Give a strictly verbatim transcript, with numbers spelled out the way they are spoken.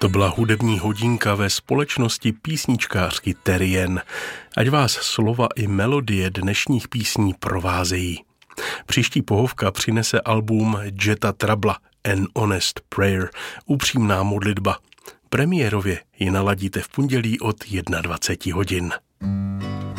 To byla hudební hodinka ve společnosti písničkářky Terrien. Ať vás slova i melodie dnešních písní provázejí. Příští pohovka přinese album Jetta Trouble An Honest Prayer, upřímná modlitba. Premiérově ji naladíte v pondělí od dvacet jedna hodin.